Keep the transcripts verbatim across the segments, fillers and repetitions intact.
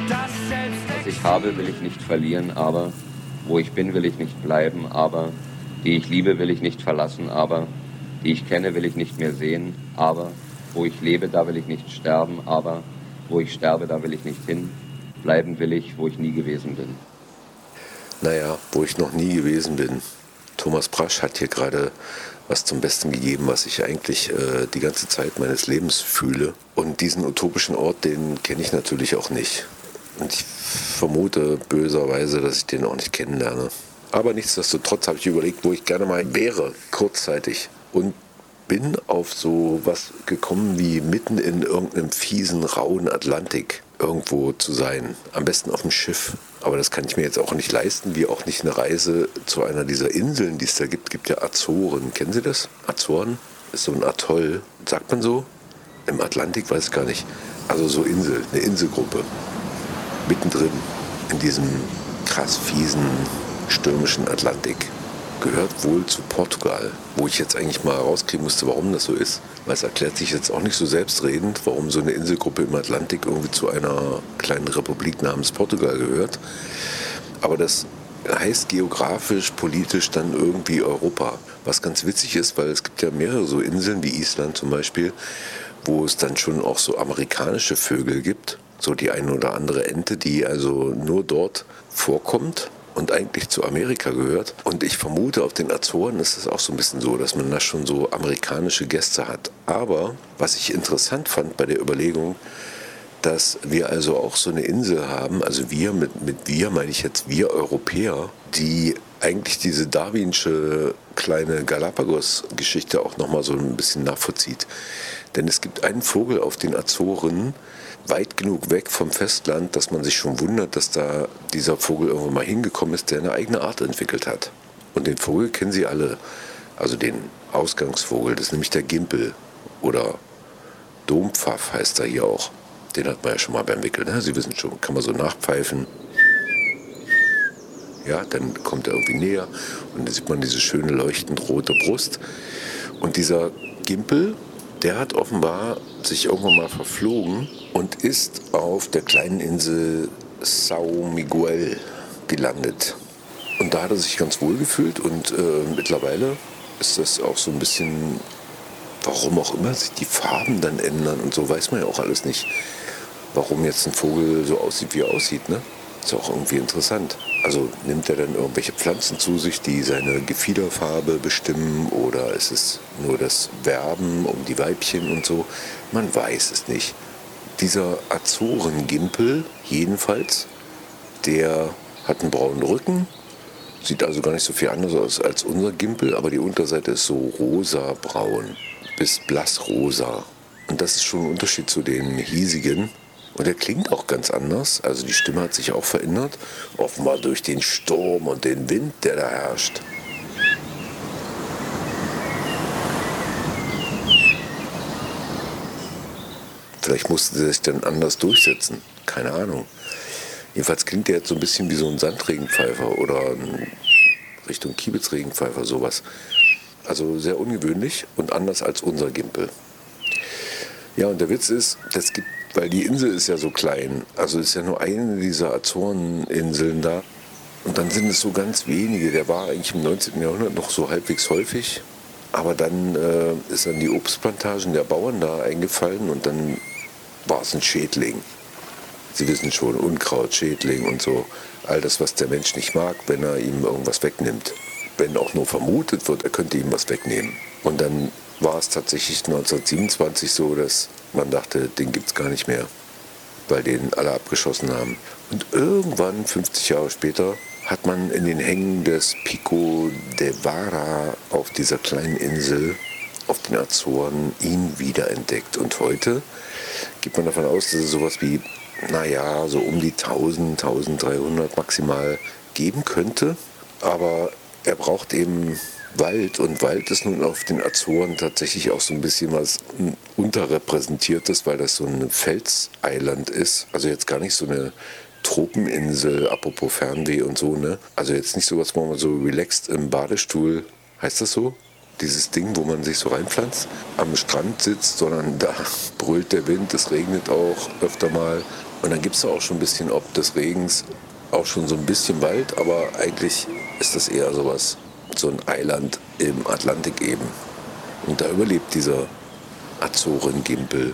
Was ich habe, will ich nicht verlieren, aber wo ich bin, will ich nicht bleiben, aber die ich liebe, will ich nicht verlassen, aber die ich kenne, will ich nicht mehr sehen, aber wo ich lebe, da will ich nicht sterben, aber wo ich sterbe, da will ich nicht hin, bleiben will ich, wo ich nie gewesen bin. Naja, wo ich noch nie gewesen bin. Thomas Brasch hat hier gerade was zum Besten gegeben, was ich eigentlich äh, die ganze Zeit meines Lebens fühle. Und diesen utopischen Ort, den kenne ich natürlich auch nicht. Und ich vermute böserweise, dass ich den auch nicht kennenlerne. Aber nichtsdestotrotz habe ich überlegt, wo ich gerne mal wäre, kurzzeitig. Und bin auf so was gekommen wie mitten in irgendeinem fiesen, rauen Atlantik irgendwo zu sein. Am besten auf dem Schiff. Aber das kann ich mir jetzt auch nicht leisten, wie auch nicht eine Reise zu einer dieser Inseln, die es da gibt. Es gibt ja Azoren. Kennen Sie das? Azoren ist so ein Atoll. Sagt man so? Im Atlantik, weiß ich gar nicht. Also so Insel, eine Inselgruppe. Mittendrin in diesem krass fiesen, stürmischen Atlantik. Gehört wohl zu Portugal, wo ich jetzt eigentlich mal rauskriegen musste, warum das so ist. Weil es erklärt sich jetzt auch nicht so selbstredend, warum so eine Inselgruppe im Atlantik irgendwie zu einer kleinen Republik namens Portugal gehört. Aber das heißt geografisch, politisch dann irgendwie Europa. Was ganz witzig ist, weil es gibt ja mehrere so Inseln, wie Island zum Beispiel, wo es dann schon auch so amerikanische Vögel gibt. So die eine oder andere Ente, die also nur dort vorkommt und eigentlich zu Amerika gehört. Und ich vermute, auf den Azoren ist es auch so ein bisschen so, dass man da schon so amerikanische Gäste hat. Aber was ich interessant fand bei der Überlegung, dass wir also auch so eine Insel haben, also wir, mit, mit wir meine ich jetzt wir Europäer, die eigentlich diese darwinsche kleine Galapagos-Geschichte auch nochmal so ein bisschen nachvollzieht. Denn es gibt einen Vogel auf den Azoren, weit genug weg vom Festland, dass man sich schon wundert, dass da dieser Vogel irgendwann mal hingekommen ist, der eine eigene Art entwickelt hat. Und den Vogel kennen Sie alle, also den Ausgangsvogel, das ist nämlich der Gimpel oder Dompfaff heißt er hier auch. Den hat man ja schon mal beim Wickeln, ne? Sie wissen schon, kann man so nachpfeifen. Ja, dann kommt er irgendwie näher und dann sieht man diese schöne leuchtend rote Brust. Und dieser Gimpel, der hat offenbar sich irgendwann mal verflogen und ist auf der kleinen Insel São Miguel gelandet. Und da hat er sich ganz wohl gefühlt und äh, mittlerweile ist das auch so ein bisschen, warum auch immer sich die Farben dann ändern und so, weiß man ja auch alles nicht. Warum jetzt ein Vogel so aussieht, wie er aussieht, ne? Ist auch irgendwie interessant. Also nimmt er dann irgendwelche Pflanzen zu sich, die seine Gefiederfarbe bestimmen, oder ist es nur das Werben um die Weibchen und so? Man weiß es nicht. Dieser Azorengimpel jedenfalls, der hat einen braunen Rücken, sieht also gar nicht so viel anders aus als unser Gimpel, aber die Unterseite ist so rosa-braun bis blassrosa. Und das ist schon ein Unterschied zu den hiesigen. Und er klingt auch ganz anders, also die Stimme hat sich auch verändert, offenbar durch den Sturm und den Wind, der da herrscht. Vielleicht mussten sie sich dann anders durchsetzen, keine Ahnung. Jedenfalls klingt der jetzt so ein bisschen wie so ein Sandregenpfeifer oder ein Richtung Kiebitzregenpfeifer, sowas. Also sehr ungewöhnlich und anders als unser Gimpel. Ja, und der Witz ist, das gibt, weil die Insel ist ja so klein, also ist ja nur eine dieser Azoreninseln da. Und dann sind es so ganz wenige, der war eigentlich im neunzehnten Jahrhundert noch so halbwegs häufig. Aber dann äh, ist an die Obstplantagen der Bauern da eingefallen und dann war es ein Schädling. Sie wissen schon, Unkraut, Schädling und so. All das, was der Mensch nicht mag, wenn er ihm irgendwas wegnimmt. Wenn auch nur vermutet wird, er könnte ihm was wegnehmen. Und dann war es tatsächlich neunzehnhundertsiebenundzwanzig so, dass man dachte, den gibt es gar nicht mehr, weil den alle abgeschossen haben. Und irgendwann, fünfzig Jahre später, hat man in den Hängen des Pico de Vara auf dieser kleinen Insel auf den Azoren ihn wiederentdeckt. Und heute geht man davon aus, dass es sowas wie, naja, so um die tausend, tausenddreihundert maximal geben könnte. Aber er braucht eben Wald, und Wald ist nun auf den Azoren tatsächlich auch so ein bisschen was unterrepräsentiertes, weil das so ein Felseiland ist. Also jetzt gar nicht so eine Tropeninsel, apropos Fernweh und so, ne? Also jetzt nicht sowas, wo man so relaxed im Badestuhl, heißt das so? Dieses Ding, wo man sich so reinpflanzt, am Strand sitzt, sondern da brüllt der Wind, es regnet auch öfter mal Und dann gibt es auch schon ein bisschen ob des Regens auch schon so ein bisschen Wald, aber eigentlich ist das eher sowas, so ein Eiland im Atlantik eben. Und da überlebt dieser Azorengimpel.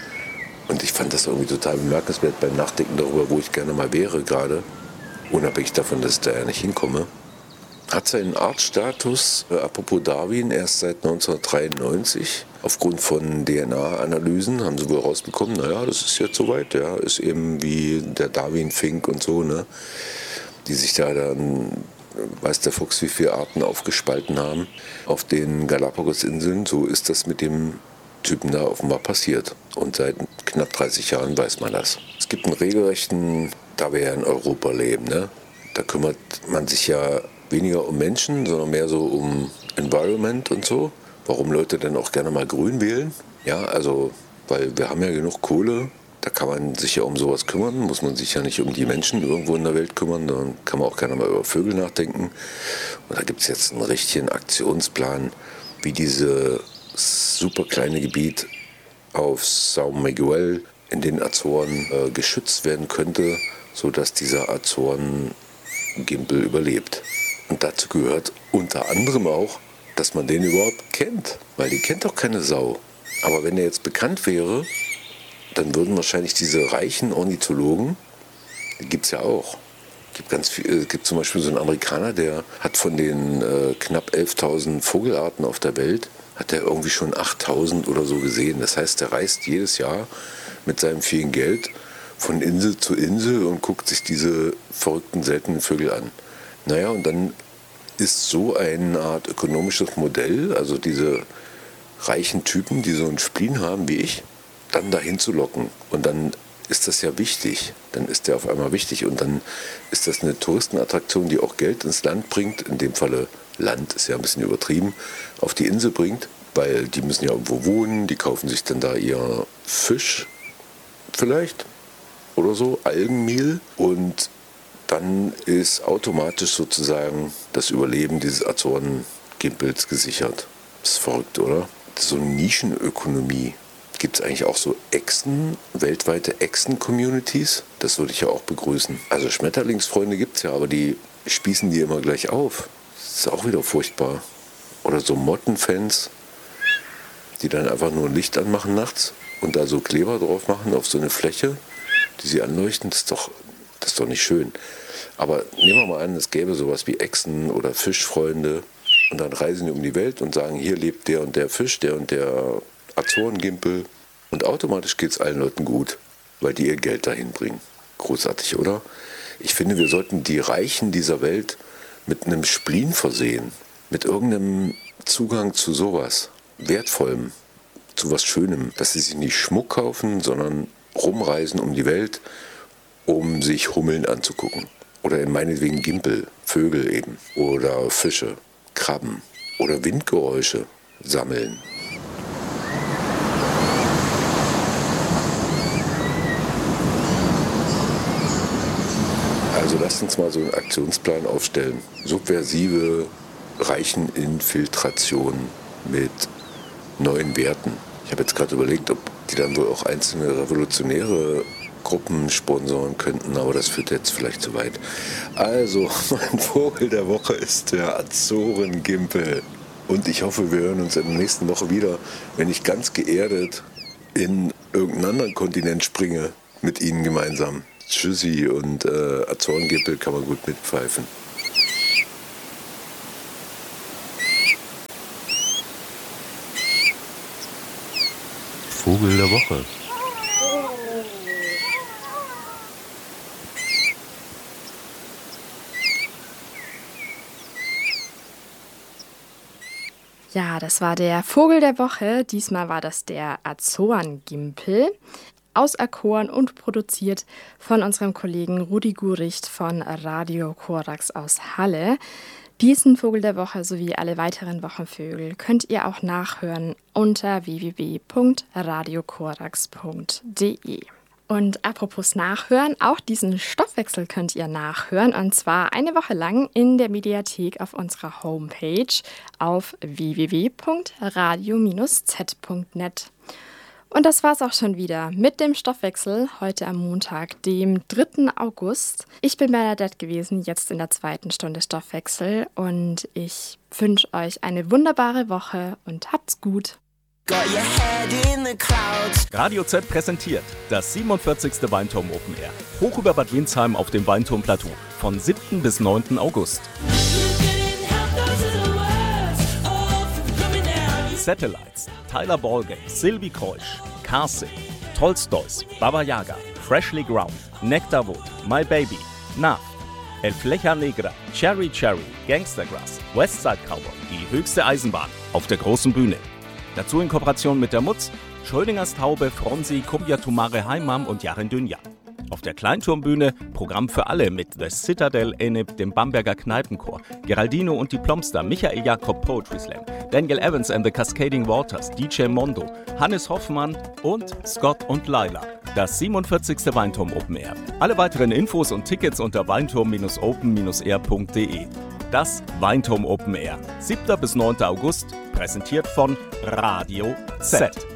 Und ich fand das irgendwie total bemerkenswert beim Nachdenken darüber, wo ich gerne mal wäre gerade, unabhängig davon, dass ich da ja nicht hinkomme. Hat seinen Artstatus, äh, apropos Darwin, erst seit neunzehnhundertdreiundneunzig. Aufgrund von D N A-Analysen haben sie wohl rausbekommen, naja, das ist jetzt soweit, ja, ist eben wie der Darwin-Fink und so, ne, die sich da dann, weiß der Fuchs, wie viele Arten aufgespalten haben auf den Galapagos-Inseln. So ist das mit dem Typen da offenbar passiert. Und seit knapp dreißig Jahren weiß man das. Es gibt einen regelrechten, da wir ja in Europa leben, ne, da kümmert man sich ja weniger um Menschen, sondern mehr so um Environment und so. Warum Leute dann auch gerne mal grün wählen? Ja, also, weil wir haben ja genug Kohle, da kann man sich ja um sowas kümmern, muss man sich ja nicht um die Menschen irgendwo in der Welt kümmern, dann kann man auch gerne mal über Vögel nachdenken. Und da gibt es jetzt einen richtigen Aktionsplan, wie dieses super kleine Gebiet auf São Miguel in den Azoren äh, geschützt werden könnte, sodass dieser Azorengimpel überlebt. Und dazu gehört unter anderem auch, dass man den überhaupt kennt, weil die kennt doch keine Sau. Aber wenn der jetzt bekannt wäre, dann würden wahrscheinlich diese reichen Ornithologen, die gibt es ja auch, es gibt, ganz viel, es gibt zum Beispiel so einen Amerikaner, der hat von den äh, knapp elftausend Vogelarten auf der Welt, hat er irgendwie schon achttausend oder so gesehen. Das heißt, der reist jedes Jahr mit seinem vielen Geld von Insel zu Insel und guckt sich diese verrückten, seltenen Vögel an. Naja, und dann ist so eine Art ökonomisches Modell, also diese reichen Typen, die so einen Spleen haben wie ich, dann dahin zu locken. Und dann ist das ja wichtig. Dann ist der auf einmal wichtig und dann ist das eine Touristenattraktion, die auch Geld ins Land bringt. In dem Falle Land ist ja ein bisschen übertrieben, auf die Insel bringt, weil die müssen ja irgendwo wohnen, die kaufen sich dann da ihr Fisch vielleicht oder so, Algenmehl, und dann ist automatisch sozusagen das Überleben dieses Azorengimpels gesichert. Das ist verrückt, oder? Das ist so eine Nischenökonomie. Gibt es eigentlich auch so Echsen, weltweite Echsen-Communities? Das würde ich ja auch begrüßen. Also Schmetterlingsfreunde gibt es ja, aber die spießen die immer gleich auf. Das ist auch wieder furchtbar. Oder so Mottenfans, die dann einfach nur ein Licht anmachen nachts und da so Kleber drauf machen auf so eine Fläche, die sie anleuchten. Das ist doch, das ist doch nicht schön. Aber nehmen wir mal an, es gäbe sowas wie Echsen- oder Fischfreunde und dann reisen die um die Welt und sagen, hier lebt der und der Fisch, der und der Azorengimpel, und automatisch geht es allen Leuten gut, weil die ihr Geld dahin bringen. Großartig, oder? Ich finde, wir sollten die Reichen dieser Welt mit einem Spleen versehen, mit irgendeinem Zugang zu sowas Wertvollem, zu was Schönem, dass sie sich nicht Schmuck kaufen, sondern rumreisen um die Welt, um sich Hummeln anzugucken. Oder in meinetwegen Gimpel, Vögel eben. Oder Fische, Krabben. Oder Windgeräusche sammeln. Also lasst uns mal so einen Aktionsplan aufstellen. Subversive Reicheninfiltration mit neuen Werten. Ich habe jetzt gerade überlegt, ob die dann wohl auch einzelne revolutionäre Gruppen sponsoren könnten, aber das führt jetzt vielleicht zu weit. Also, mein Vogel der Woche ist der Azorengimpel. Und ich hoffe, wir hören uns in der nächsten Woche wieder, wenn ich ganz geerdet in irgendeinen anderen Kontinent springe, mit Ihnen gemeinsam. Tschüssi, und äh, Azorengimpel kann man gut mitpfeifen. Vogel der Woche. Ja, das war der Vogel der Woche. Diesmal war das der Azorengimpel, auserkoren und produziert von unserem Kollegen Rudi Guricht von Radio Korax aus Halle. Diesen Vogel der Woche sowie alle weiteren Wochenvögel könnt ihr auch nachhören unter w w w punkt radio korax punkt d e. Und apropos Nachhören, auch diesen Stoffwechsel könnt ihr nachhören, und zwar eine Woche lang in der Mediathek auf unserer Homepage auf w w w punkt radio z punkt net. Und das war's auch schon wieder mit dem Stoffwechsel heute am Montag, dem dritten August. Ich bin Bernadette gewesen, jetzt in der zweiten Stunde Stoffwechsel und ich wünsche euch eine wunderbare Woche und habt's gut. Radio Z präsentiert das siebenundvierzigste Weinturm Open Air. Hoch über Bad Windsheim auf dem Weinturmplateau von siebten bis neunten August. Satellites, Tyler Ballgame, Sylvie Kreusch, Carson, Tolstoys, Baba Yaga, Freshly Ground, Nectarwood, My Baby, Nav, El Flecha Negra, Cherry Cherry, Gangstergrass, Westside Cowboy, die höchste Eisenbahn auf der großen Bühne. Dazu in Kooperation mit der Mutz, Schrödingers Taube, Fronsi, Kumbia Tumare Heimam und Jarin Dünja. Auf der Kleinturmbühne Programm für alle mit The Citadel Enib, dem Bamberger Kneipenchor, Geraldino und die Plomster, Michael Jakob Poetry Slam, Daniel Evans and the Cascading Waters, D J Mondo, Hannes Hoffmann und Scott und Laila. Das siebenundvierzigste Weinturm Open Air. Alle weiteren Infos und Tickets unter weinturm open air punkt de. Das Weinturm Open Air. siebter bis neunter August, präsentiert von Radio Z.